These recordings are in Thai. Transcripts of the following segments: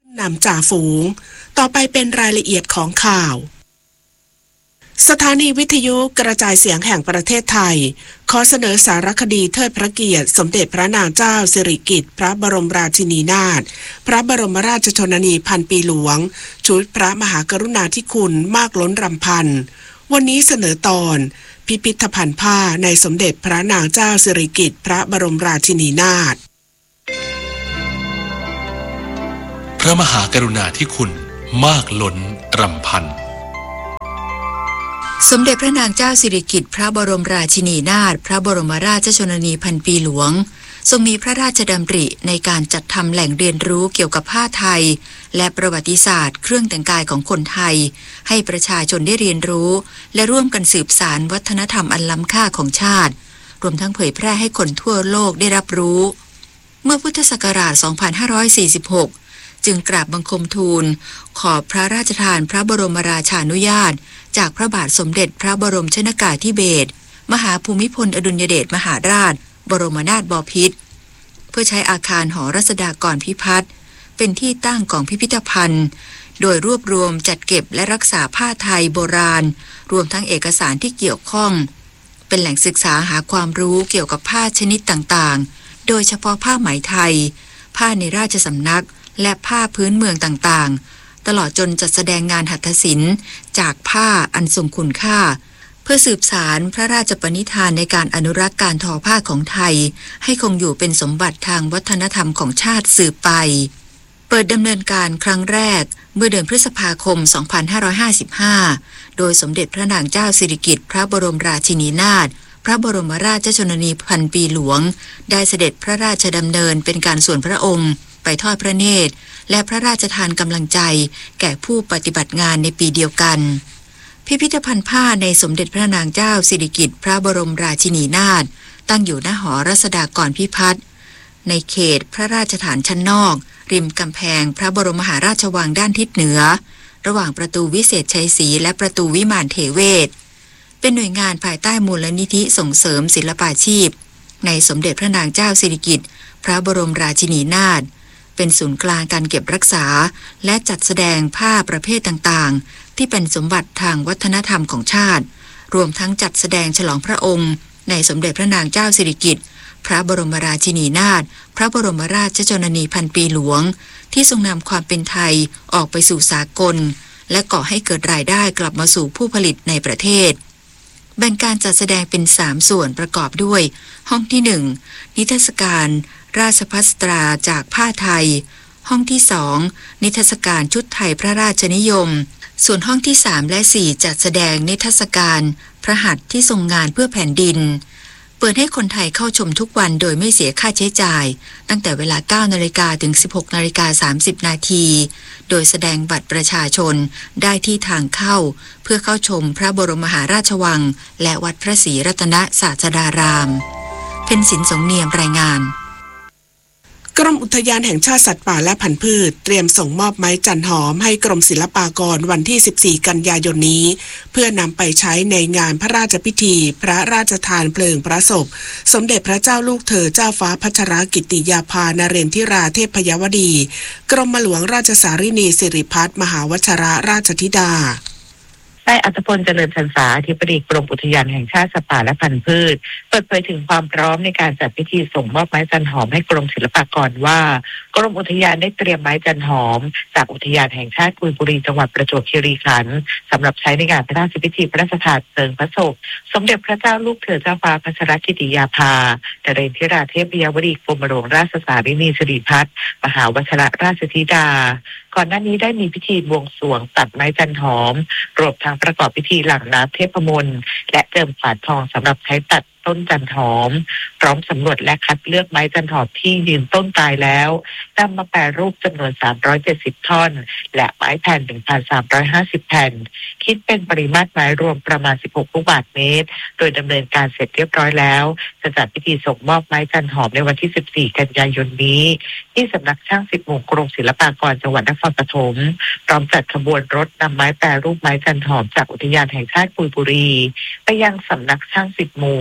นำจ่าฝูงต่อไปเป็นรายละเอียดของข่าวสถานีวิทยุกระจายเสียงแห่งประเทศไทยขอเสนอสารคดีเทิดพระเกียรติสมเด็จพระนางเจ้าสิริกิติ์พระบรมราชินีนาถพระบรมราชชนนีพันปีหลวงชุดพระมหากรุณาธิคุณมากล้นรำพันวันนี้เสนอตอนพิพิธภัณฑ์ผ้าในสมเด็จพระนางเจ้าสิริกิติ์พระบรมราชินีนาถพระมหากรุณาธิคุณมากล้นรำพันสมเด็จพระนางเจ้าสิริกิติ์พระบรมราชินีนาถพระบรมราชชนนีพันปีหลวงทรงมีพระราชดำริในการจัดทำแหล่งเรียนรู้เกี่ยวกับผ้าไทยและประวัติศาสตร์เครื่องแต่งกายของคนไทยให้ประชาชนได้เรียนรู้และร่วมกันสืบสานวัฒนธรรมอันล้ำค่าของชาติรวมทั้งเผยแพร่ให้คนทั่วโลกได้รับรู้เมื่อพุทธศักราช 2546 จึงกราบบังคมทูลขอพระราชทานพระบรมราชานุญาตจากพระบาทสมเด็จพระบรมชนกาธิเบศรมหาภูมิพลอดุลยเดชมหาราชบรมนาถบพิตรเพื่อใช้อาคารหอรัศดากรพิพัฒน์เป็นที่ตั้งของพิพิธภัณฑ์โดยรวบรวมจัดเก็บและรักษาผ้าไทยโบราณรวมทั้งเอกสารที่เกี่ยวข้องเป็นแหล่งศึกษาหาความรู้เกี่ยวกับผ้าชนิดต่างๆโดยเฉพาะผ้าไหมไทยผ้าในราชสำนักและผ้าพื้นเมืองต่างๆตลอดจนจัดแสดงงานหัตถศิลป์จากผ้าอันทรงคุณค่าเพื่อสืบสารพระราชปณิธานในการอนุรักษ์การทอผ้าของไทยให้คงอยู่เป็นสมบัติทางวัฒนธรรมของชาติสืบไปเปิดดำเนินการครั้งแรกเมื่อเดือนพฤษภาคม 2555 โดยสมเด็จพระนางเจ้าสิริกิติ์พระบรมราชินีนาถพระบรมราชชนนีพันปีหลวงได้เสด็จพระราชดำเนินเป็นการส่วนพระองค์ไปทอดพระเนตรและพระราชทานกำลังใจแก่ผู้ปฏิบัติงานในปีเดียวกันพิพิธภัณฑ์ผ้าในสมเด็จพระนางเจ้าสิริกิติ์พระบรมราชินีนาถตั้งอยู่ณหอรัศดากรพิพัฒน์ในเขตพระราชฐานชั้นนอกริมกำแพงพระบรมมหาราชวังด้านทิศเหนือระหว่างประตูวิเศษชัยศรีและประตูวิมานเทเวศเป็นหน่วยงานภายใต้มูลนิธิส่งเสริมศิลปาชีพในสมเด็จพระนางเจ้าสิริกิติ์พระบรมราชินีนาถเป็นศูนย์กลางการเก็บรักษาและจัดแสดงผ้าประเภทต่างๆที่เป็นสมบัติทางวัฒนธรรมของชาติรวมทั้งจัดแสดงฉลองพระองค์ในสมเด็จพระนางเจ้าสิริกิติ์พระบรมราชินีนาถพระบรมราชชนนีพันปีหลวงที่ทรงนำความเป็นไทยออกไปสู่สากลและก่อให้เกิดรายได้กลับมาสู่ผู้ผลิตในประเทศแบ่งการจัดแสดงเป็น3ส่วนประกอบด้วยห้องที่1นิทรรศการราชภัสตราจากผ้าไทยห้องที่2นิทรรศการชุดไทยพระราชนิยมส่วนห้องที่3และ4จัดแสดงนิทรรศการพระหัตถ์ที่ทรงงานเพื่อแผ่นดินเปิดให้คนไทยเข้าชมทุกวันโดยไม่เสียค่าใช้จ่ายตั้งแต่เวลา 9 นาฬิกาถึง 16 นาฬิกา 30 นาทีโดยแสดงบัตรประชาชนได้ที่ทางเข้าเพื่อเข้าชมพระบรมมหาราชวังและวัดพระศรีรัตนศาสดารามเพ็ญศิลป์สงเนียมรายงานกรมอุทยานแห่งชาติสัตว์ป่าและพันธุ์พืชเตรียมส่งมอบไม้จันหอมให้กรมศิลปากรวันที่ 14 กันยายนนี้เพื่อนำไปใช้ในงานพระราชพิธีพระราชทานเพลิงพระศพสมเด็จพระเจ้าลูกเธอเจ้าฟ้าพัชรกิติยาภานเรนทิราเทพยวดีกรมหลวงราชสารินีสิริพัฒน์มหาวชรราชธิดานายอัธพลเจริญพรรษาอธิบดีกรมอุทยานแห่งชาติสัตว์ป่าและพันธุ์พืชเปิดเผยถึงความพร้อมในการจัดพิธีส่งมอบไม้จันหอมให้กรมศิลปากรว่ากรมอุทยานได้เตรียมไม้จันหอมจากอุทยานแห่งชาติกุยบุรีจังหวัดประจวบคีรีขันธ์สำหรับใช้ในงานพระราชพิธีพระราชทานเพลิงพระศพสมเด็จพระเจ้าลูกเธอเจ้าฟ้าพัชรกิติยาภานเรนทิราเทพยวดีกรมหลวงราชสารินีสิริพัฒน์มหาวชรราชธิดาก่อนหน้านี้ได้มีพิธีบวงสรวงตัดไม้จันหอมรวมทั้งประกอบพิธีหลั่งน้ำเทพมนต์และเจิมฝาทองสำหรับใช้ตัดต้นจันหอมพร้อมสำรวจและคัดเลือกไม้จันหอมที่ยืนต้นตายแล้วนำมาแปรรูปจำนวน370ท่อนและไม้แผ่น 1,350 แผ่นคิดเป็นปริมาตรไม้รวมประมาณ16ลูกบาศก์เมตรโดยดำเนินการเสร็จเรียบร้อยแล้วจะจัดพิธีส่งมอบไม้จันหอมในวันที่ 14 กันยายนนี้ที่สำนักช่าง10 หมู่กรมศิลปากรจังหวัดนครปฐมพร้อมจัดขบวนรถนำไม้แปรรูปไม้จันหอมจากอุทยานแห่งชาติกุยบุรีไปยังสำนักช่าง10 หมู่ก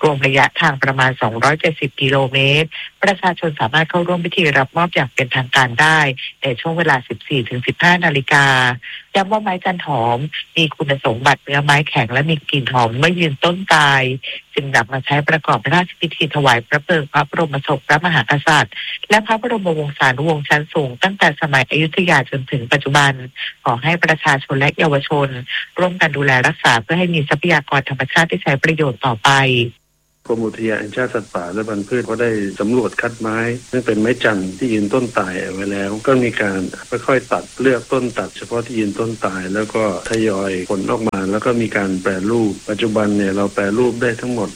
รวมระยะทางประมาณ270กิโลเมตรประชาชนสามารถเข้าร่วมพิธีรับมอบอย่างเป็นทางการได้ในช่วงเวลา 14-15 นาฬิกาย้ำว่าไม้จันหอมมีคุณสมบัติเนื้อไม้แข็งและมีกลิ่นหอมเมื่อยืนต้นตายจึงนำมาใช้ประกอบพระราชพิธีถวายพระเพลิงพระบรมศพพระมหากษัตริย์และพระบรมวงศานุวงศ์ชั้นสูงตั้งแต่สมัยอยุธยาจนถึงปัจจุบันขอให้ประชาชนและเยาวชนร่วมกันดูแลรักษาเพื่อให้มีทรัพยากรธรรมชาติที่ใช้ประโยชน์ต่อไปกรมอุทยานแห่งชาติสัตว์ป่าและพันธุ์พืชก็ได้สำรวจคัดไม้ซึ่งเป็นไม้จันทร์ที่ยืนต้นตายเอาไว้แล้วก็มีการค่อยๆตัดเลือกต้นตัดเฉพาะที่ยืนต้นตายแล้วก็ทยอยผลออกมาแล้วก็มีการแปรรูปปัจจุบันเนี่ยเราแปรรูปได้ทั้งหมด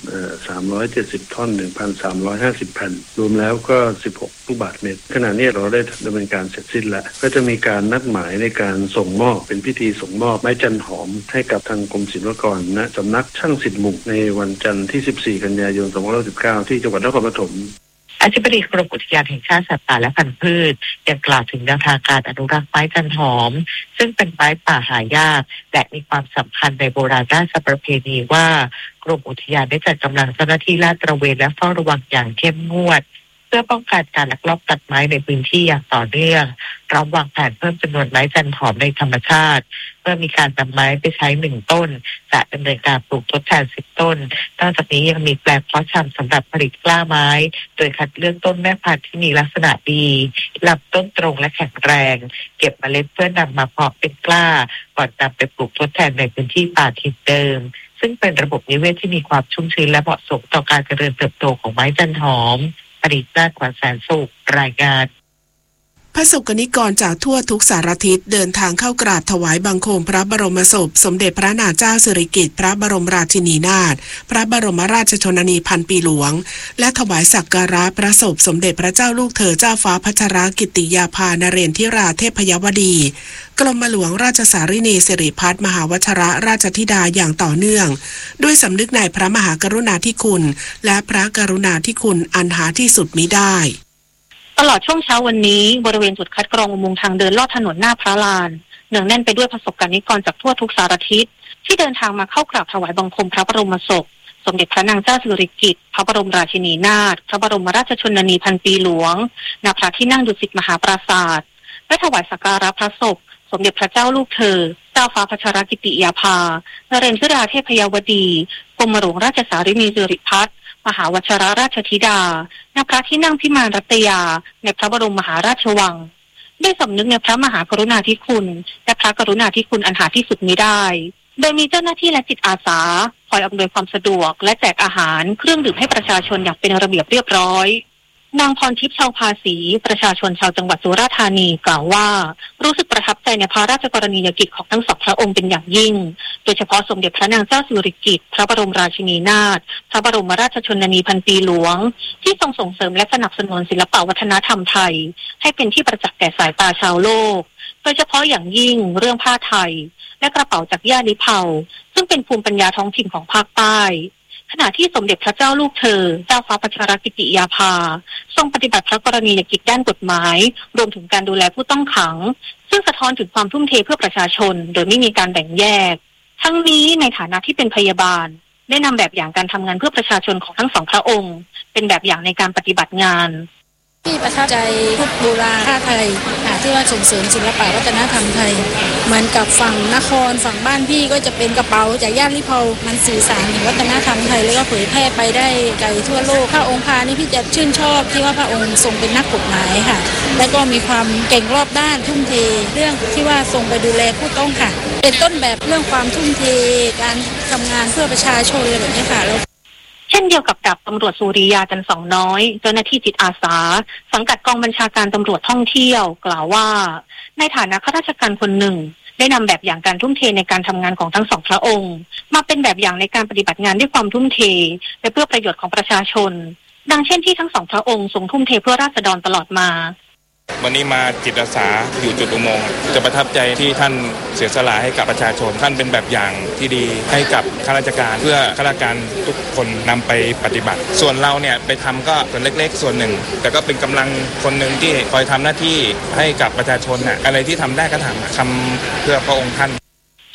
370ท่อน 1,350 แผ่นรวมแล้วก็16ลูกบาศก์เมตรขณะนี้เราได้ดำเนินการเสร็จสิ้นแล้วก็จะมีการนัดหมายในการส่งมอบเป็นพิธีส่งมอบไม้จันทร์หอมให้กับทางกรมศิลปากรณสำนักช่างสิทธิ์หมู่ในวันจันทร์ที่14 กันยายน 2519 ที่จังหวัดนครปฐมอธิบดีกรมอุทยานแห่งชาติสัตว์ป่าและพันธุ์พืชยังกล่าวถึงแนวทางการอนุรักษ์ไม้จันหอมซึ่งเป็นไม้ป่าหายากและมีความสำคัญในโบราณราชประเพณีว่ากรมอุทยานได้จัดกำลังเจ้าหน้าที่ลาดตระเวนและเฝ้าระวังอย่างเข้มงวดเพื่อป้องกันการลักลอบตัดไม้ในพื้นที่อย่างต่อเนื่องพร้อมวางแผนเพิ่มจำนวนไม้จันหอมในธรรมชาติเมื่อมีการนำไม้ไปใช้1ต้นจะดำเนินการปลูกทดแทน10ต้นนอกจากนี้ยังมีแปลงเพาะชำสำหรับผลิตกล้าไม้โดยคัดเลือกต้นแม่พันธุ์ที่มีลักษณะดีลำต้นตรงและแข็งแรงเก็บเมล็ดเพื่อนำมาเพาะเป็นกล้าก่อนนำไปปลูกทดแทนในพื้นที่ป่าถิ่นเดิมซึ่งเป็นระบบนิเวศที่มีความชุ่มชื้นและเหมาะสมต่อการเจริญเติบโตของไม้จันหอมอดีตนาถขวัญแสนสุขรายงานพระสกนิกรจากทั่วทุกสารทิศเดินทางเข้ากราบถวายบังคมพระบรมศพสมเด็จพระนางเจ้าสิริกิติ์พระบรมราชินีนาถพระบรมราชชนนีพันปีหลวงและถวายสักการะพระศพสมเด็จพระเจ้าลูกเธอเจ้าฟ้าพัชรกิติยาภานเรนทิราเทพยวดีกรมหลวงราชสารินีสิริพัฒน์มหาวชรราชธิดาอย่างต่อเนื่องด้วยสำนึกในพระมหากรุณาธิคุณและพระกรุณาธิคุณอันหาที่สุดมิได้ตลอดช่วงเช้าวันนี้บริเวณจุดคัดกรองอุโมงค์ทางเดินลอดถนนหน้าพระลานเนืองแน่นไปด้วยประสบกนิกรจากทั่วทุกสารทิศที่เดินทางมาเข้ากราบถวายบังคมพระบรมศพสมเด็จพระนางเจ้าสิริกิติ์พระบรมราชินีนาถพระบรมราชชนนีพันปีหลวงณพระที่นั่งดุสิตมหาปราสาทและถวายสักการะพระศพสมเด็จพระเจ้าลูกเธอเจ้าฟ้าพัชรกิติยาภานเรนทิราเทพยวดีกรมหลวงราชสารินีสิริพัฒน์มหาวชรราชธิดาณพระที่นั่งพิมานรัตยาในพระบรมมหาราชวังได้สำนึกในพระมหากรุณาธิคุณและพระกรุณาธิคุณอันหาที่สุดมิได้โดยมีเจ้าหน้าที่และจิตอาสาคอยอำนวยความสะดวกและแจกอาหารเครื่องดื่มให้ประชาชนอย่างเป็นระเบียบเรียบร้อยนางพรทิพย์ชาวภาษีประชาชนชาวจังหวัดสุราษฎร์ธานีกล่าวว่ารู้สึกประทับใจในพระราชกรณียกิจของทั้งสองพระองค์เป็นอย่างยิ่งโดยเฉพาะสมเด็จพระนางเจ้าสิริกิติ์พระบรมราชินีนาถพระบรมราชชนนีพันปีหลวงที่ทรงส่งเสริมและสนับสนุนศิลปวัฒนธรรมไทยให้เป็นที่ประจักษ์แก่สายตาชาวโลกโดยเฉพาะอย่างยิ่งเรื่องผ้าไทยและกระเป๋าจากย่าลิเผาซึ่งเป็นภูมิปัญญาท้องถิ่นของภาคใต้ขณะที่สมเด็จพระเจ้าลูกเธอเจ้าฟ้าพัชรกิติยาภาทรงปฏิบัติพระกรณียกิจด้านกฎหมายรวมถึงการดูแลผู้ต้องขังซึ่งสะท้อนถึงความทุ่มเทเพื่อประชาชนโดยไม่มีการแบ่งแยกทั้งนี้ในฐานะที่เป็นพยาบาลได้นำแบบอย่างการทำงานเพื่อประชาชนของทั้งสองพระองค์เป็นแบบอย่างในการปฏิบัติงานที่ประทับใจพุทธโบราณผ้าไทยที่ว่าส่งเสริมศิลปวัฒนธรรมไทยเหมือนกับฝั่งนครฝั่งบ้านพี่ก็จะเป็นกระเป๋าจากย่านลิเผามันสื่อสารถึงวัฒนธรรมไทยแล้วก็เผยแพร่ไปได้ไกลทั่วโลกพระองค์พานี่พี่จะชื่นชอบที่ว่าพระองค์ทรงเป็นนักกฎหมายค่ะแล้วก็มีความเก่งรอบด้านทุ่มเทเรื่องที่ว่าทรงไปดูแลผู้ต้องขังเป็นต้นแบบเรื่องความทุ่มเทการทำงานเพื่อประชาชนอะไรแบบนี้ค่ะเช่นเดียวกับดาบตำรวจสุริยาจันทร์สองน้อยเจ้าหน้าที่จิตอาสาสังกัดกองบัญชาการตำรวจท่องเที่ยวกล่าวว่าในฐานะข้าราชการคนหนึ่งได้นำแบบอย่างการทุ่มเทในการทำงานของทั้งสองพระองค์มาเป็นแบบอย่างในการปฏิบัติงานด้วยความทุ่มเทและเพื่อประโยชน์ของประชาชนดังเช่นที่ทั้งสองพระองค์ทรงทุ่มเทเพื่อราษฎรตลอดมาวันนี้มาจิตอาสาอยู่จุดอุโมงค์จะประทับใจที่ท่านเสียสละให้กับประชาชนท่านเป็นแบบอย่างที่ดีให้กับข้าราชการเพื่อข้าราชการทุกคนนำไปปฏิบัติส่วนเราเนี่ยไปทำก็ส่วนเล็กๆส่วนหนึ่งแต่ก็เป็นกำลังคนหนึ่งที่คอยทำหน้าที่ให้กับประชาชนอะไรที่ทำได้ก็ทำเพื่อพระองค์ท่าน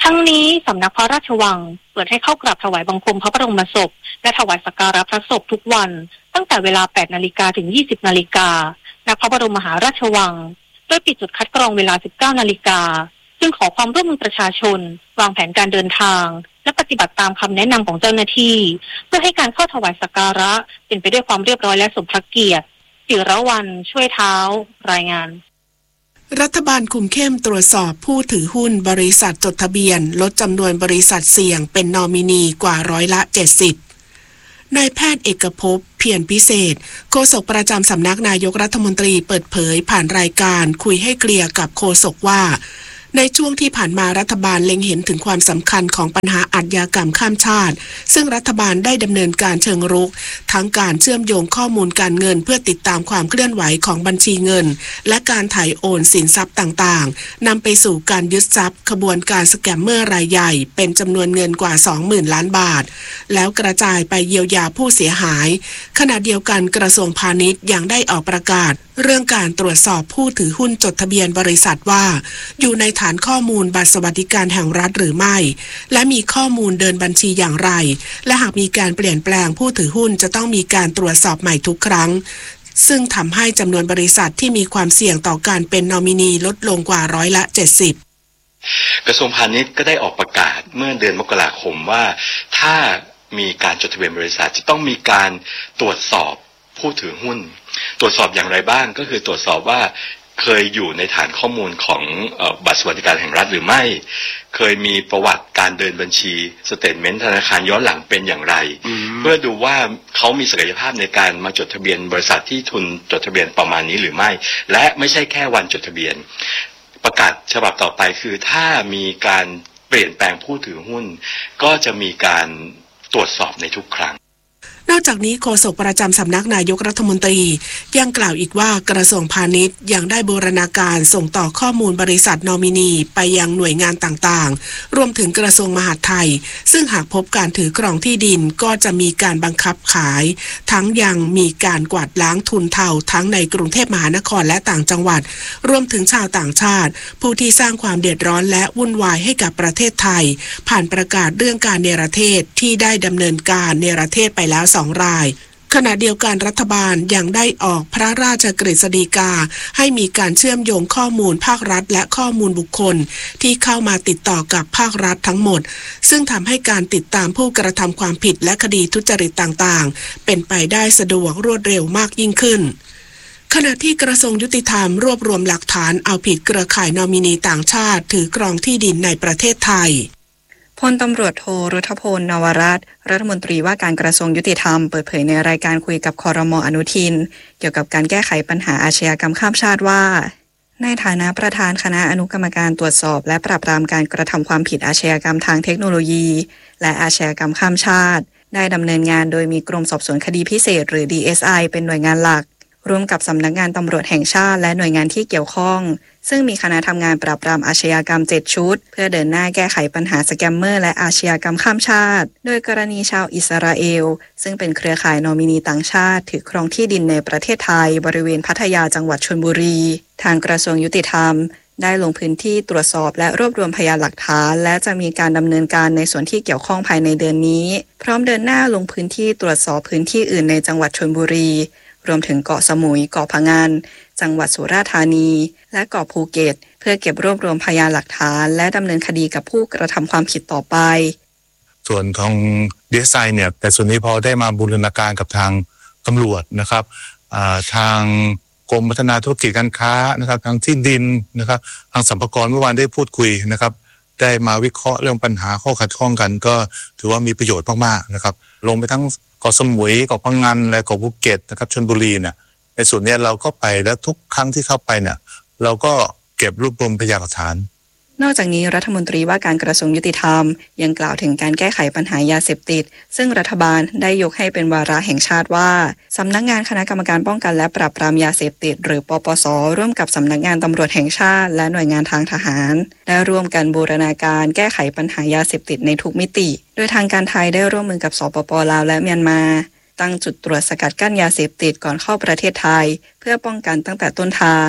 ทั้งนี้สำนักพระราชวังเปิดให้เข้ากราบถวายบังคมพระบรมศพและถวายสักการะพระศพทุกวันตั้งแต่เวลา 8 นาฬิกาถึง 20 นาฬิกาณ พระบรมมหาราชวังโดยปิดจุดคัดกรองเวลา 19 นาฬิกาซึ่งขอความร่วมมือประชาชนวางแผนการเดินทางและปฏิบัติตามคำแนะนำของเจ้าหน้าที่เพื่อให้การเข้าถวายสักการะเป็นไปด้วยความเรียบร้อยและสมพระเกียรติศิรวรรณช่วยเท้ารายงานรัฐบาลคุมเข้มตรวจสอบผู้ถือหุ้นบริษัทจดทะเบียนลดจำนวนบริษัทเสี่ยงเป็นนอมินีกว่า70%นายแพทย์เอกภพเพียรพิเศษโฆษกประจำสำนักนายกรัฐมนตรีเปิดเผยผ่านรายการคุยให้เคลียร์กับโฆษกว่าในช่วงที่ผ่านมารัฐบาลเล็งเห็นถึงความสำคัญของปัญหาอาชญากรรมข้ามชาติซึ่งรัฐบาลได้ดำเนินการเชิงรุกทั้งการเชื่อมโยงข้อมูลการเงินเพื่อติดตามความเคลื่อนไหวของบัญชีเงินและการถ่ายโอนสินทรัพย์ต่างๆนำไปสู่การยึดทรัพย์ขบวนการสแกมเมอร์รายใหญ่เป็นจำนวนเงินกว่า 20,000 ล้านบาทแล้วกระจายไปเยียวยาผู้เสียหายขณะเดียวกันกระทรวงพาณิชย์ยังได้ออกประกาศเรื่องการตรวจสอบผู้ถือหุ้นจดทะเบียนบริษัทว่าอยู่ในฐานข้อมูลบัตรสวัสดิการแห่งรัฐหรือไม่และมีข้อมูลเดินบัญชีอย่างไรและหากมีการเปลี่ยนแปลงผู้ถือหุ้นจะต้องมีการตรวจสอบใหม่ทุกครั้งซึ่งทำให้จำนวนบริษัทที่มีความเสี่ยงต่อการเป็นนอมินีลดลงกว่า70% กระทรวงพาณิชย์ก็ได้ออกประกาศเมื่อเดือนมกราคมว่าถ้ามีการจดทะเบียนบริษัทจะต้องมีการตรวจสอบผู้ถือหุ้นตรวจสอบอย่างไรบ้างก็คือตรวจสอบว่าเคยอยู่ในฐานข้อมูลของบัตรสวัสดิการแห่งรัฐหรือไม่เคยมีประวัติการเดินบัญชีสเตทเมนต์ธนาคารย้อนหลังเป็นอย่างไรเพื่อดูว่าเขามีศักยภาพในการมาจดทะเบียนบริษัทที่ทุนจดทะเบียนประมาณนี้หรือไม่และไม่ใช่แค่วันจดทะเบียนประกาศฉบับต่อไปคือถ้ามีการเปลี่ยนแปลงผู้ถือหุ้นก็จะมีการตรวจสอบในทุกครั้งนอกจากนี้โฆษกประจำสำนักนายกรัฐมนตรียังกล่าวอีกว่ากระทรวงพาณิชย์ยังได้บูรณาการส่งต่อข้อมูลบริษัทนอมินีไปยังหน่วยงานต่างๆรวมถึงกระทรวงมหาดไทยซึ่งหากพบการถือครองที่ดินก็จะมีการบังคับขายทั้งยังมีการกวาดล้างทุนเทาทั้งในกรุงเทพมหานครและต่างจังหวัดรวมถึงชาวต่างชาติผู้ที่สร้างความเดือดร้อนและวุ่นวายให้กับประเทศไทยผ่านประกาศเรื่องการเนรเทศที่ได้ดำเนินการเนรเทศไปแล้ว2 รายขณะเดียวกันรัฐบาลยังได้ออกพระราชกฤษฎีกาให้มีการเชื่อมโยงข้อมูลภาครัฐและข้อมูลบุคคลที่เข้ามาติดต่อกับภาครัฐทั้งหมดซึ่งทำให้การติดตามผู้กระทำความผิดและคดีทุจริตต่างๆเป็นไปได้สะดวกรวดเร็วมากยิ่งขึ้นขณะที่กระทรวงยุติธรรมรวบรวมหลักฐานเอาผิดเครือข่ายนอมินีต่างชาติถือครองที่ดินในประเทศไทยพลตำรวจโทรุทพล นวรัตน์รัฐมนตรีว่าการกระทรวงยุติธรรมเปิดเผยในรายการคุยกับครม.อนุทินเกี่ยวกับการแก้ไขปัญหาอาชญากรรมข้ามชาติว่าในฐานะประธานคณะอนุกรรมการตรวจสอบและปราบปรามการกระทำความผิดอาชญากรรมทางเทคโนโลยีและอาชญากรรมข้ามชาติได้ดำเนินงานโดยมีกรมสอบสวนคดีพิเศษหรือ DSI เป็นหน่วยงานหลักร่วมกับสำนักงานตำรวจแห่งชาติและหน่วยงานที่เกี่ยวข้องซึ่งมีคณะทำงานปราบปรามอาชญากรรม7ชุดเพื่อเดินหน้าแก้ไขปัญหาสแกมเมอร์และอาชญากรรมข้ามชาติโดยกรณีชาวอิสราเอลซึ่งเป็นเครือข่ายนอมินีต่างชาติถือครองที่ดินในประเทศไทยบริเวณพัทยาจังหวัดชลบุรีทางกระทรวงยุติธรรมได้ลงพื้นที่ตรวจสอบและรวบรวมพยานหลักฐานและจะมีการดำเนินการในส่วนที่เกี่ยวข้องภายในเดือนนี้พร้อมเดินหน้าลงพื้นที่ตรวจสอบพื้นที่อื่นในจังหวัดชลบุรีรวมถึงเกาะสมุยเกาะพะงันจังหวัดสุราษฎร์ธานีและเกาะภูเก็ตเพื่อเก็บรวบรวมพยานหลักฐานและดำเนินคดีกับผู้กระทำความผิดต่อไปส่วนของ DSI เนี่ยแต่ส่วนนี้พอได้มาบูรณาการกับทางตำรวจนะครับทางกรมพัฒนาธุรกิจการค้านะครับทางที่ดินนะครับทางสรรพากรเมื่อวานได้พูดคุยนะครับได้มาวิเคราะห์เรื่องปัญหาข้อขัดข้องกันก็ถือว่ามีประโยชน์มากๆนะครับลงไปทั้งเกาะสมุยเกาะพะงันและเกาะภูเก็ตนะครับชลบุรีเนี่ยในส่วนนี้เราก็ไปแล้วทุกครั้งที่เข้าไปเนี่ยเราก็เก็บรวบรวมพยานหลักฐานนอกจากนี้รัฐมนตรีว่าการกระทรวงยุติธรรมยังกล่าวถึงการแก้ไขปัญหายาเสพติดซึ่งรัฐบาลได้ยกให้เป็นวาระแห่งชาติว่าสำนักงานคณะกรรมการป้องกันและปราบปรามยาเสพติดหรือปปส.ร่วมกับสำนักงานตำรวจแห่งชาติและหน่วยงานทางทหารได้ร่วมกันบูรณาการแก้ไขปัญหายาเสพติดในทุกมิติโดยทางการไทยได้ร่วมมือกับสปป.ลาวและเมียนมาตั้งจุดตรวจสกัดกั้นยาเสพติดก่อนเข้าประเทศไทยเพื่อป้องกันตั้งแต่ต้นทาง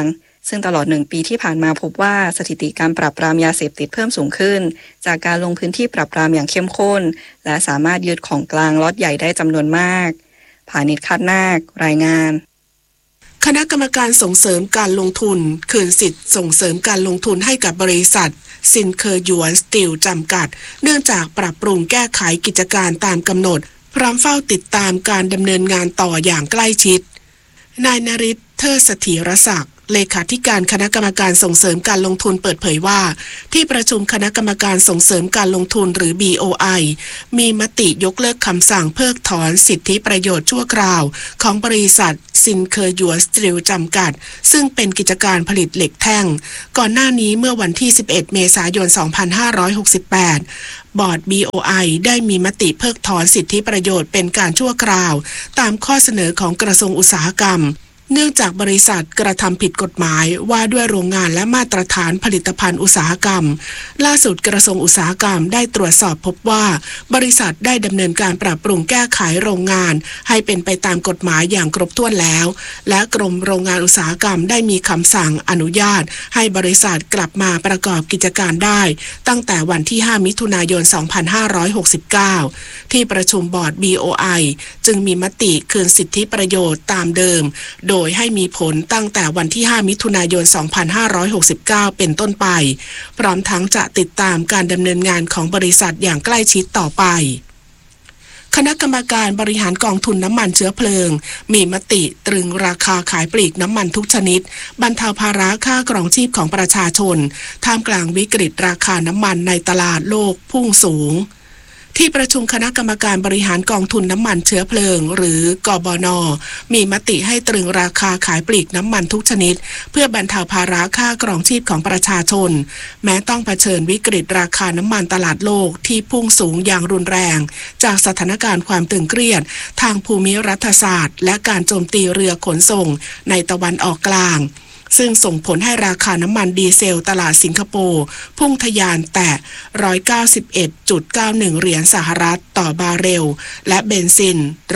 ซึ่งตลอด1 ปีที่ผ่านมาพบว่าสถิติการปราบปรามยาเสพติดเพิ่มสูงขึ้นจากการลงพื้นที่ปราบปรามอย่างเข้มข้นและสามารถยึดของกลางล็อตใหญ่ได้จำนวนมากผานิช คาดนาครายงานคณะกรรมการส่งเสริมการลงทุนคืนสิทธิ์ส่งเสริมการลงทุนให้กับบริษัทซินเคอร์หยวนสตีลจำกัดเนื่องจากปรับปรุงแก้ไขกิจการตามกำหนดพร้อมเฝ้าติดตามการดำเนินงานต่ออย่างใกล้ชิดนายนฤทธิ์เทิดเสถียรศักดิ์เลขาธิการคณะกรรมการส่งเสริมการลงทุนเปิดเผยว่าที่ประชุมคณะกรรมการส่งเสริมการลงทุนหรือ BOI มีมติยกเลิกคำสั่งเพิกถอนสิทธิประโยชน์ชั่วคราวของบริษัทซินเคอร์หยวนสตีลจำกัดซึ่งเป็นกิจการผลิตเหล็กแท่งก่อนหน้านี้เมื่อวันที่11 เมษายน 2568 บอร์ด BOI ได้มีมติเพิกถอนสิทธิประโยชน์เป็นการชั่วคราวตามข้อเสนอของกระทรวงอุตสาหกรรมเนื่องจากบริษัทกระทำผิดกฎหมายว่าด้วยโรงงานและมาตรฐานผลิตภัณฑ์อุตสาหกรรมล่าสุดกระทรวงอุตสาหกรรมได้ตรวจสอบพบว่าบริษัทได้ดำเนินการปรับปรุงแก้ไขโรงงานให้เป็นไปตามกฎหมายอย่างครบถ้วนแล้วและกรมโรงงานอุตสาหกรรมได้มีคำสั่งอนุญาตให้บริษัทกลับมาประกอบกิจการได้ตั้งแต่วันที่ 5 มิถุนายน 2569 ที่ประชุมบอร์ด BOI จึงมีมติคืนสิทธิประโยชน์ตามเดิมโดยให้มีผลตั้งแต่วันที่ 5 มิถุนายน 2569 เป็นต้นไปพร้อมทั้งจะติดตามการดำเนินงานของบริษัทอย่างใกล้ชิดต่อไปคณะกรรมการบริหารกองทุนน้ำมันเชื้อเพลิงมีมติตรึงราคาขายปลีกน้ำมันทุกชนิดบรรเทาภาระค่าครองชีพของประชาชนท่ามกลางวิกฤตราคาน้ำมันในตลาดโลกพุ่งสูงที่ประชุมคณะกรรมการบริหารกองทุนน้ำมันเชื้อเพลิงหรือกบน.มีมติให้ตรึงราคาขายปลีกน้ำมันทุกชนิดเพื่อบรรเทาภาระค่าครองชีพของประชาชนแม้ต้องเผชิญวิกฤตราคาน้ำมันตลาดโลกที่พุ่งสูงอย่างรุนแรงจากสถานการณ์ความตึงเครียดทางภูมิรัฐศาสตร์และการโจมตีเรือขนส่งในตะวันออกกลางซึ่งส่งผลให้ราคาน้ำมันดีเซลตลาดสิงคโปร์พุ่งทะยานแตะ 191.91 เหรียญสหรัฐต่อบาร์เรลและเบนซิน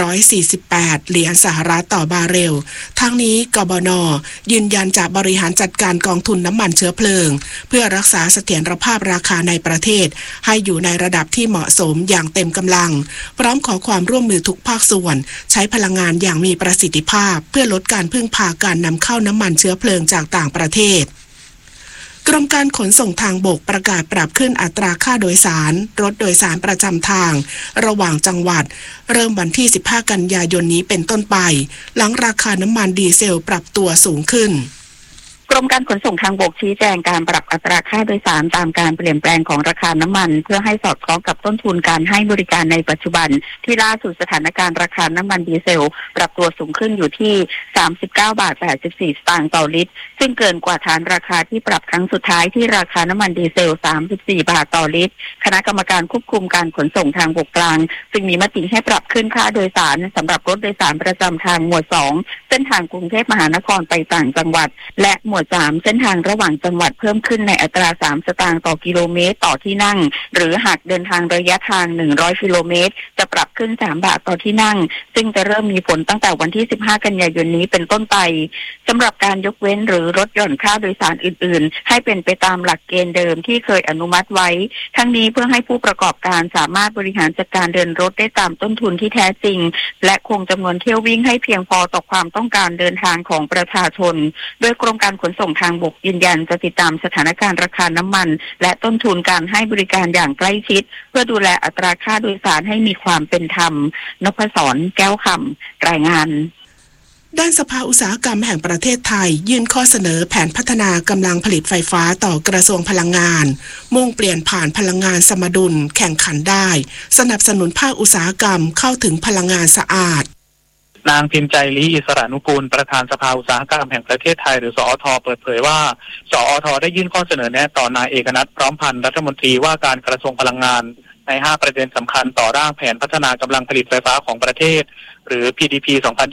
148 เหรียญสหรัฐต่อบาร์เรลทั้งนี้กบน.ยืนยันจะบริหารจัดการกองทุนน้ำมันเชื้อเพลิงเพื่อรักษาเสถียรภาพราคาในประเทศให้อยู่ในระดับที่เหมาะสมอย่างเต็มกำลังพร้อมขอความร่วมมือทุกภาคส่วนใช้พลังงานอย่างมีประสิทธิภาพเพื่อลดการพึ่งพาการนำเข้าน้ำมันเชื้อเพลิงจากต่างประเทศกรมการขนส่งทางบกประกาศปรับขึ้นอัตราค่าโดยสารรถโดยสารประจำทางระหว่างจังหวัดเริ่มวันที่ 15 กันยายนนี้เป็นต้นไปหลังราคาน้ำมันดีเซลปรับตัวสูงขึ้นกรมการขนส่งทางบกชี้แจงการปรับอัตราค่าโดยสารตามการเปลี่ยนแปลงของราคาน้ำมันเพื่อให้สอดคล้องกับต้นทุนการให้บริการในปัจจุบันที่ล่าสุดสถานการณ์ราคาน้ำมันดีเซลปรับตัวสูงขึ้นอยู่ที่ 39.84 สตางค์ต่อลิตรซึ่งเกินกว่าฐานราคาที่ปรับครั้งสุดท้ายที่ราคาน้ำมันดีเซล 34 บาทต่อลิตรคณะกรรมการควบคุมการขนส่งทางบกกลางจึงมีมติให้ปรับขึ้นค่าโดยสารสำหรับรถโดยสารประจำทางหมวด 2 เส้นทางกรุงเทพมหานครไปต่างจังหวัดและหมวด 3 เส้นทางระหว่างจังหวัดเพิ่มขึ้นในอัตรา 3 สตางค์ต่อกิโลเมตรต่อที่นั่งหรือหากเดินทางระยะทาง 100 กิโลเมตรจะปรับขึ้น 3 บาทต่อที่นั่งซึ่งจะเริ่มมีผลตั้งแต่วันที่ 15 กันยายนนี้เป็นต้นไปสำหรับการยกเว้นหรือลดหย่อนค่าโดยสารอื่นๆให้เป็นไปตามหลักเกณฑ์เดิมที่เคยอนุมัติไว้ทั้งนี้เพื่อให้ผู้ประกอบการสามารถบริหารจัดการเดินรถได้ตามต้นทุนที่แท้จริงและคงจำนวนเที่ยววิ่งให้เพียงพอต่อความต้องการเดินทางของประชาชนโดยกรมการขนส่งทางบกยืนยันจะติดตามสถานการณ์ราคาน้ำมันและต้นทุนการให้บริการอย่างใกล้ชิดเพื่อดูแลอัตราค่าโดยสารให้มีความเป็นธรรมนพศร แก้วคำรายงานด้านสภาอุตสาหกรรมแห่งประเทศไทยยื่นข้อเสนอแผนพัฒนากำลังผลิตไฟฟ้าต่อกระทรวงพลังงานมุ่งเปลี่ยนผ่านพลังงานสมดุลแข่งขันได้สนับสนุนภาคอุตสาหกรรมเข้าถึงพลังงานสะอาดนางพิมพ์ใจลีอิสระนุกูลประธานสภาอุตสาหกรรมแห่งประเทศไทยหรือสอท.เปิดเผยว่าสอท.ได้ยื่นข้อเสนอแนะต่อนายเอกนัทพร้อมพันธ์รัฐมนตรีว่าการกระทรวงพลังงานใน5ประเด็นสำคัญต่อร่างแผนพัฒนากำลังผลิตไฟฟ้าของประเทศหรือ PDP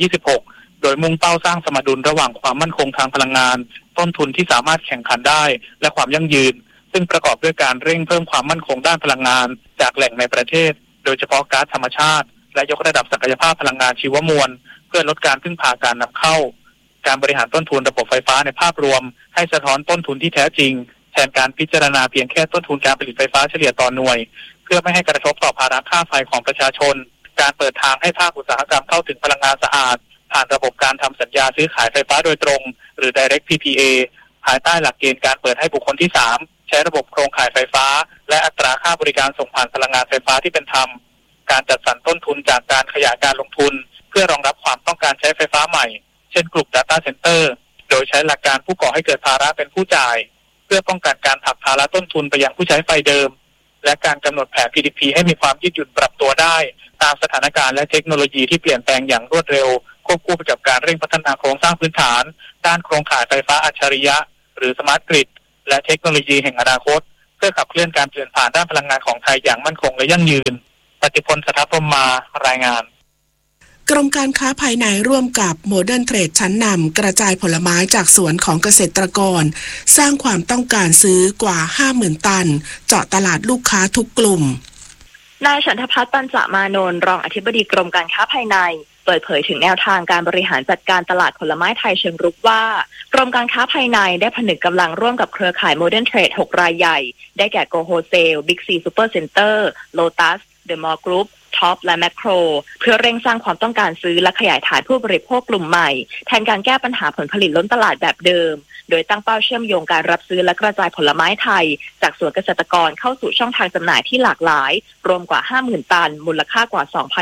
2026 โดยมุ่งเป้าสร้างสมดุลระหว่างความมั่นคงทางพลังงานต้นทุนที่สามารถแข่งขันได้และความยั่งยืนซึ่งประกอบด้วยการเร่งเพิ่มความมั่นคงด้านพลังงานจากแหล่งในประเทศโดยเฉพาะก๊าซธรรมชาติและยกระดับศักยภาพพลังงานชีวมวลเพื่อลดการพึ่งพาการนำเข้าการบริหารต้นทุนระบบไฟฟ้าในภาพรวมให้สะท้อนต้นทุนที่แท้จริงแทนการพิจารณาเพียงแค่ต้นทุนการผลิตไฟฟ้าเฉลี่ยต่อหน่วยเพื่อไม่ให้กระทบต่อภาระค่าไฟของประชาชนการเปิดทางให้ภาคอุตสาหกรรมเข้าถึงพลังงานสะอาดผ่านระบบการทำสัญญาซื้อขายไฟฟ้าโดยตรงหรือ Direct PPA ภายใต้หลักเกณฑ์การเปิดให้บุคคลที่3ใช้ระบบโครงข่ายไฟฟ้าและอัตราค่าบริการส่งผ่านพลังงานไฟฟ้าที่เป็นธรรมการจัดสรรต้นทุนจากการขยายการลงทุนเพื่อรองรับความต้องการใช้ไฟฟ้าใหม่เช่นกลุ่ม Data Center โดยใช้หลักการผู้ก่อให้เกิดภาระเป็นผู้จ่ายเพื่อป้องกันการผลักภาระต้นทุนไปยังผู้ใช้ไฟเดิมและการกำหนดแผน PDP ให้มีความยืดหยุ่นปรับตัวได้ตามสถานการณ์และเทคโนโลยีที่เปลี่ยนแปลงอย่างรวดเร็วควบคู่ไปกับการเร่งพัฒนาโครงสร้างพื้นฐานด้านโครงข่ายไฟฟ้าอัจฉริยะหรือ Smart Grid และเทคโนโลยีแห่งอนาคตเพื่อขับเคลื่อนการเปลี่ยนผ่านด้านพลังงานของไทยอย่างมั่นคงและยั่งยืนปฏิพล สถาพรหมารายงานกรมการค้าภายในร่วมกับโมเดิร์นเทรดชั้นนำกระจายผลไม้จากสวนของเกษตรกรสร้างความต้องการซื้อกว่า 50,000 ตันเจาะตลาดลูกค้าทุกกลุ่มนายฉันทภัทร ปัญจมานนท์รองอธิบดีกรมการค้าภายในเปิดเผยถึงแนวทางการบริหารจัดการตลาดผลไม้ไทยเชิงรุกว่ากรมการค้าภายในได้ผนึกกำลังร่วมกับเครือข่ายโมเดิร์นเทรด6รายใหญ่ได้แก่โกโฮเซล บิ๊กซีซูเปอร์เซ็นเตอร์โลตัสเดอะมอลล์กรุ๊ปท็อปและแมคโครเพื่อเร่งสร้างความต้องการซื้อและขยายฐานผู้บริโภคกลุ่มใหม่แทนการแก้ปัญหาผลผลิตล้นตลาดแบบเดิมโดยตั้งเป้าเชื่อมโยงการรับซื้อและกระจายผลไม้ไทยจากสวนเกษตรกรเข้าสู่ช่องทางจำหน่ายที่หลากหลายรวมกว่า 50,000 ตันมูลค่ากว่า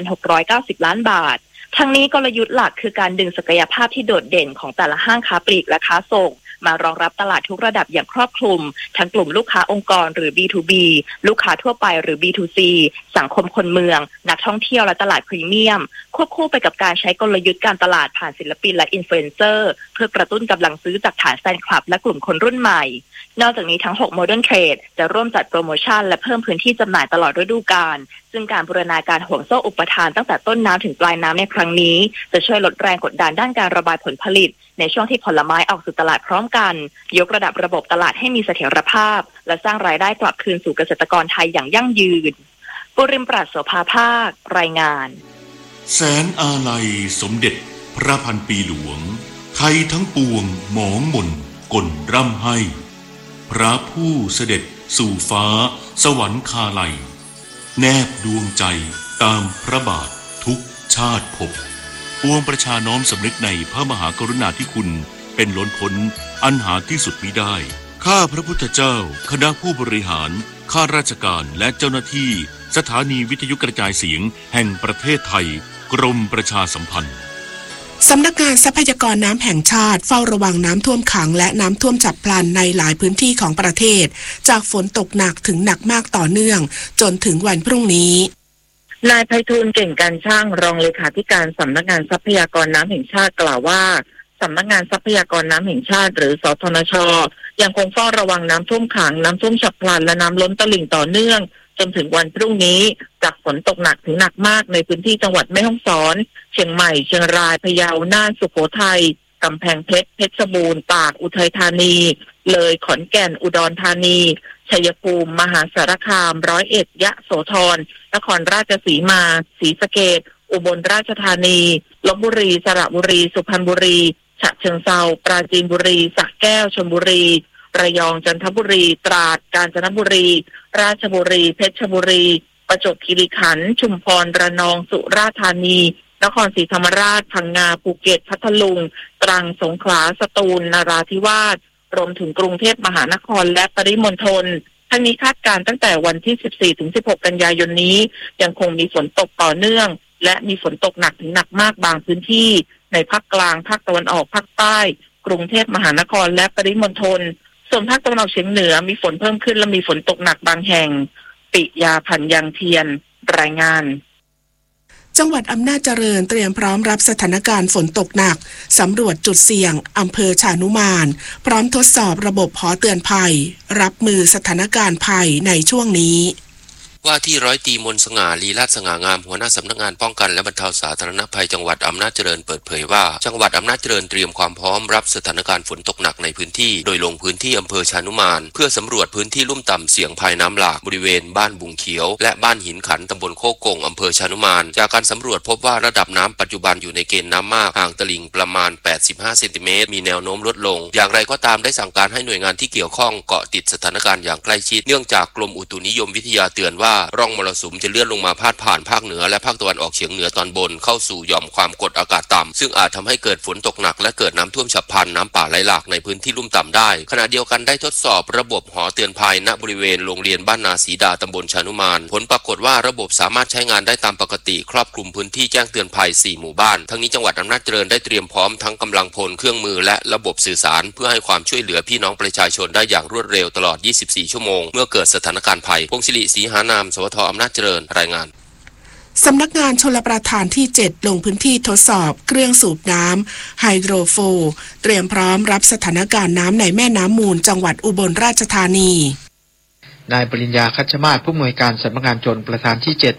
2,690 ล้านบาททั้งนี้กลยุทธ์หลักคือการดึงศักยภาพที่โดดเด่นของแต่ละห้างค้าปลีกและค้าส่งมารองรับตลาดทุกระดับอย่างครอบคลุมทั้งกลุ่มลูกค้าองค์กรหรือ B2B ลูกค้าทั่วไปหรือ B2C สังคมคนเมืองนักท่องเที่ยวและตลาดพรีเมียมควบคู่ไปกับการใช้กลยุทธ์การตลาดผ่านศิลปินและอินฟลูเอนเซอร์เพื่อกระตุ้นกำลังซื้อจากฐานแฟนคลับและกลุ่มคนรุ่นใหม่นอกจากนี้ทั้ง6 Modern Trade จะร่วมจัดโปรโมชั่นและเพิ่มพื้นที่จำหน่ายตลอดฤดูกาลซึ่งการบูรณาการห่วงโซ่อุปทานตั้งแต่ต้นน้ำถึงปลายน้ำในครั้งนี้จะช่วยลดแรงกดดันด้านการระบายผลผลิตในช่วงที่ผลไม้ออกสู่ตลาดพร้อมกันยกระดับระบบตลาดให้มีเสถียรภาพและสร้างรายได้กลับคืนสู่เกษตรกรไทยอย่างยั่งยืนปุริมปราศโสภาภาครายงานแสนอาลัยสมเด็จพระพันปีหลวงไทยทั้งปวงหมองหม่นกลร่ำให้พระผู้เสด็จสู่ฟ้าสวรรคาลัยแนบดวงใจตามพระบาททุกชาติภพปวงประชาน้อมสำนึกในพระมหากรุณาธิคุณเป็นล้นพ้นอันหาที่สุดมิได้ข้าพระพุทธเจ้าคณะผู้บริหารข้าราชการและเจ้าหน้าที่สถานีวิทยุกระจายเสียงแห่งประเทศไทยกรมประชาสัมพันธ์สำนักงานทรัพยากรน้ำแห่งชาติเฝ้าระวังน้ำท่วมขังและน้ำท่วมฉับพลันในหลายพื้นที่ของประเทศจากฝนตกหนักถึงหนักมากต่อเนื่องจนถึงวันพรุ่งนี้นายไพฑูรย์เก่งการช่างรองเลขาธิการสำนักงานทรัพยากรน้ำแห่งชาติกล่าวว่าสำนักงานทรัพยากรน้ำแห่งชาติหรือสทนช.ยังคงเฝ้าระวังน้ำท่วมขังน้ำท่วมฉับพลันและน้ำล้นตลิ่งต่อเนื่องจนถึงวันพรุ่งนี้จากฝนตกหนักถึงหนักมากในพื้นที่จังหวัดแม่ฮ่องสอนเชียงใหม่เชียงรายพะเยาน่านสุโขทัยกำแพงเพชรเพชรบูรณ์ตากอุทัยธานีเลยขอนแก่นอุดรธานีชัยภูมิมหาสารคามร้อยเอ็ดยะโสธรนครราชสีมาศรีสะเกษอุบลราชธานีลพบุรีสระบุรีสุพรรณบุรีฉะเชิงเทราปราจีนบุรีสระแก้วชลบุรีระยองจันทบุรีตราดกาญจนบุรีราชบุรีเพชรบุรีประจวบคีรีขันธ์ชุมพรระนองสุราษฎร์ธานีนครศรีธรรมราชพังงาภูเก็ตพัทลุงตรังสงขลาสตูลนราธิวาสรวมถึงกรุงเทพมหานครและปริมณฑลทั้งนี้คาดการณ์ตั้งแต่วันที่ 14-16 กันยายนนี้ยังคงมีฝนตกต่อเนื่องและมีฝนตกหนักถึงหนักมากบางพื้นที่ในภาคกลางภาคตะวันออกภาคใต้กรุงเทพมหานครและปริมณฑลส่วนภาคตะวันออกเฉียงเหนือมีฝนเพิ่มขึ้นและมีฝนตกหนักบางแห่งปิยาพันยังเทียนรายงานจังหวัดอำนาจเจริญเตรียมพร้อมรับสถานการณ์ฝนตกหนักสำรวจจุดเสี่ยงอำเภอชานุมานพร้อมทดสอบระบบหอเตือนภัยรับมือสถานการณ์ภัยในช่วงนี้ว่าที่ร้อยตรีมนต์สง่าลีลาศสง่างามหัวหน้าสำนักงานป้องกันและบรรเทาสาธารณภัยจังหวัดอำนาจเจริญเปิดเผยว่าจังหวัดอำนาจเจริญเตรียมความพร้อมรับสถานการณ์ฝนตกหนักในพื้นที่โดยลงพื้นที่อำเภอชานุมานเพื่อสำรวจพื้นที่ลุ่มต่ำเสี่ยงภัยน้ำหลากบริเวณบ้านบุงเขียวและบ้านหินขันตำบลโคกงอำเภอชานุมานจากการสำรวจพบว่าระดับน้ำปัจจุบันอยู่ในเกณฑ์น้ำมากห่างตลิ่งประมาณ85เซนติเมตรมีแนวโน้มลดลงอย่างไรก็ตามได้สั่งการให้หน่วยงานที่เกี่ยวข้องเกาะติดสถานการณ์อย่างใกล้ชิดเนื่องจากกรมอุตุนิยมวิทยาเตือนว่าร่องมรสุมจะเลื่อนลงมาพาดผ่านภาคเหนือและภาคตะวันออกเฉียงเหนือตอนบนเข้าสู่หย่อมความกดอากาศต่ำซึ่งอาจทำให้เกิดฝนตกหนักและเกิดน้ำท่วมฉับพลันน้ำป่าไหลหลากในพื้นที่ลุ่มต่ำได้ขณะเดียวกันได้ทดสอบระบบหอเตือนภัยณบริเวณโรงเรียนบ้านนาศรีดาตำบลชานุมานผลปรากฏว่าระบบสามารถใช้งานได้ตามปกติครอบคลุมพื้นที่แจ้งเตือนภัย4หมู่บ้านทั้งนี้จังหวัดอำนาจเจริญได้เตรียมพร้อมทั้งกำลังพลเครื่องมือและระบบสื่อสารเพื่อให้ความช่วยเหลือพี่น้องประชาชนได้อย่างรวดเร็วตลอด24ชั่วโมงเมื่อเกิดสถานการณ์ภัยพงศิริศรีหานามสวท.อำนาจเจริญรายงานสำนักงานชลประทานที่ 7 ลงพื้นที่ทดสอบเครื่องสูบน้ำไฮโดรโฟเตรียมพร้อมรับสถานการณ์น้ำในแม่น้ำมูลจังหวัดอุบลราชธานีนายปริญญาคัชมาศผู้อำนวยการสำนักงานชลประทานที่